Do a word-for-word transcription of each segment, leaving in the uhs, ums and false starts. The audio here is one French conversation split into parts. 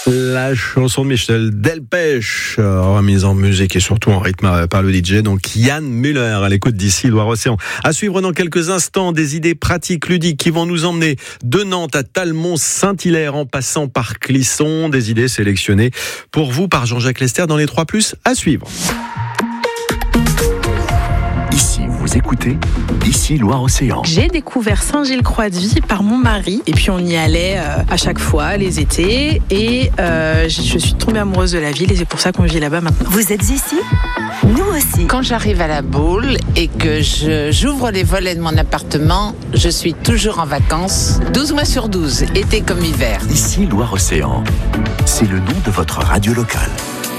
La chanson de Michel Delpech, remise en musique et surtout en rythme par le D J, donc Yann Müller à l'écoute d'ici Loire-Océan. À suivre dans quelques instants, des idées pratiques, ludiques qui vont nous emmener de Nantes à Talmont-Saint-Hilaire en passant par Clisson. Des idées sélectionnées pour vous par Jean-Jacques Lester dans les trois plus à suivre. Ici, vous écoutez Ici Loire-Océan. J'ai découvert Saint-Gilles-Croix-de-Vie par mon mari et puis on y allait euh, à chaque fois les étés et euh, je suis tombée amoureuse de la ville et c'est pour ça qu'on vit là-bas maintenant. Vous êtes ici ? Nous aussi. Quand j'arrive à la Baule et que je, j'ouvre les volets de mon appartement, je suis toujours en vacances, douze mois sur douze, été comme hiver. Ici Loire-Océan, c'est le nom de votre radio locale.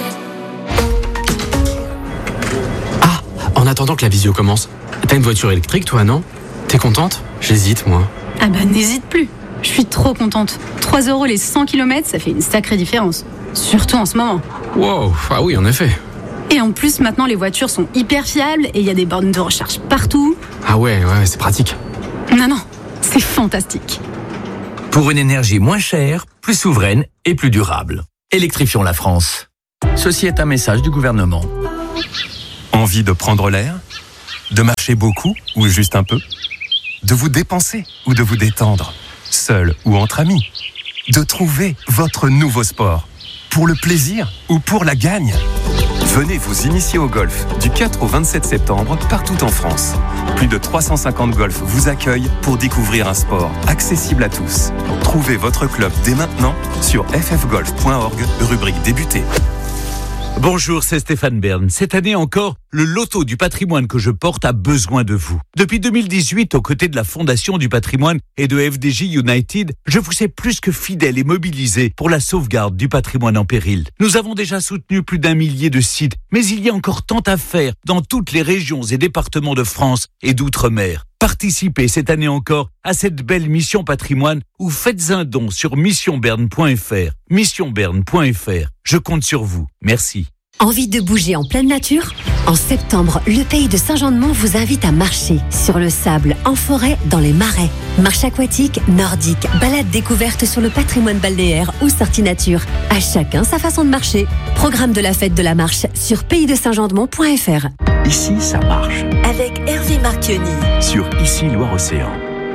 En attendant que la visio commence, t'as une voiture électrique toi, non ? T'es contente ? J'hésite moi. Ah bah n'hésite plus, je suis trop contente. trois euros les cent kilomètres, ça fait une sacrée différence. Surtout en ce moment. Wow, ah oui en effet. Et en plus maintenant les voitures sont hyper fiables et il y a des bornes de recharge partout. Ah ouais, ouais, c'est pratique. Non, non, c'est fantastique. Pour une énergie moins chère, plus souveraine et plus durable. Électrifions la France. Ceci est un message du gouvernement. Envie de prendre l'air ? De marcher beaucoup ou juste un peu ? De vous dépenser ou de vous détendre ? Seul ou entre amis ? De trouver votre nouveau sport ? Pour le plaisir ou pour la gagne ? Venez vous initier au golf du quatre au vingt-sept septembre partout en France. Plus de trois cent cinquante golfs vous accueillent pour découvrir un sport accessible à tous. Trouvez votre club dès maintenant sur f f golf point org, rubrique débuter. Bonjour, c'est Stéphane Bern. Cette année encore, le loto du patrimoine que je porte a besoin de vous. Depuis deux mille dix-huit, aux côtés de la Fondation du patrimoine et de F D J United, je vous ai plus que fidèle et mobilisé pour la sauvegarde du patrimoine en péril. Nous avons déjà soutenu plus d'un millier de sites, mais il y a encore tant à faire dans toutes les régions et départements de France et d'outre-mer. Participez cette année encore à cette belle mission patrimoine ou faites un don sur mission bern point f r. mission bern point f r. Je compte sur vous. Merci. Envie de bouger en pleine nature ? En septembre, le pays de Saint-Jean-de-Mont vous invite à marcher sur le sable, en forêt, dans les marais. Marche aquatique, nordique, balade découverte sur le patrimoine balnéaire ou sortie nature. À chacun sa façon de marcher. Programme de la fête de la marche sur pays de saint jean de mont point f r. Ici, ça marche. Avec Hervé Marchioni. Sur Ici Loire-Océan.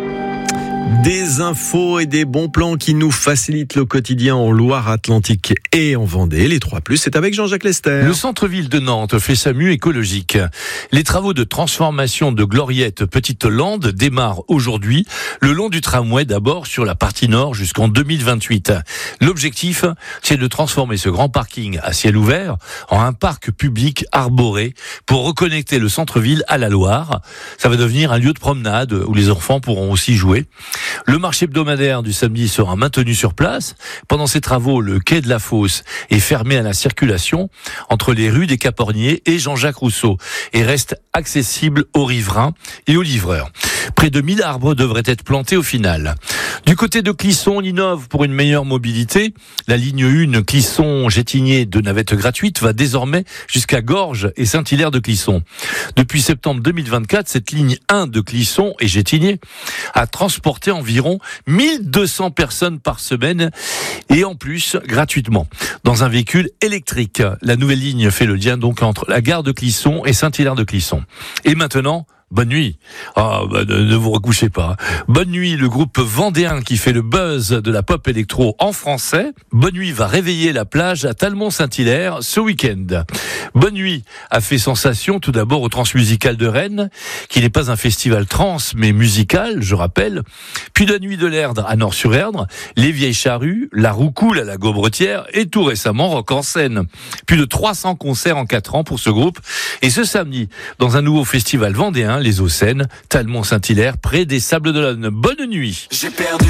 Des infos et des bons plans qui nous facilitent le quotidien en Loire-Atlantique et en Vendée. Les trois plus, c'est avec Jean-Jacques Lester. Le centre-ville de Nantes fait sa mue écologique. Les travaux de transformation de Gloriette Petite Hollande démarrent aujourd'hui, le long du tramway d'abord sur la partie nord jusqu'en deux mille vingt-huit. L'objectif, c'est de transformer ce grand parking à ciel ouvert en un parc public arboré pour reconnecter le centre-ville à la Loire. Ça va devenir un lieu de promenade où les enfants pourront aussi jouer. Le marché hebdomadaire du samedi sera maintenu sur place. Pendant ces travaux, le quai de la Fosse est fermé à la circulation entre les rues des Caporniers et Jean-Jacques Rousseau et reste accessible aux riverains et aux livreurs. Près de mille arbres devraient être plantés au final. Du côté de Clisson, on innove pour une meilleure mobilité. La ligne un Clisson-Gétigné de navette gratuite va désormais jusqu'à Gorges et Saint-Hilaire de Clisson. Depuis septembre deux mille vingt-quatre, cette ligne un de Clisson et Gétigné a transporté environ mille deux cents personnes par semaine et en plus gratuitement dans un véhicule électrique. La nouvelle ligne fait le lien donc entre la gare de Clisson et Saint-Hilaire de Clisson. Et maintenant, bonne nuit. Ah, bah, ne, ne vous recouchez pas. Bonne nuit, le groupe vendéen qui fait le buzz de la pop électro en français. Bonne nuit va réveiller la plage à Talmont-Saint-Hilaire ce week-end. Bonne nuit a fait sensation tout d'abord au Transmusical de Rennes, qui n'est pas un festival trans, mais musical, je rappelle. Puis la nuit de l'Erdre à Nord-sur-Erdre, les Vieilles Charrues, la Roucoule à la Gaubretière et tout récemment Rock en Seine. Plus de trois cents concerts en quatre ans pour ce groupe. Et ce samedi, dans un nouveau festival vendéen, les Hauts-Seines, Talmont-Saint-Hilaire, près des Sables d'Olonne. Bonne nuit. J'ai perdu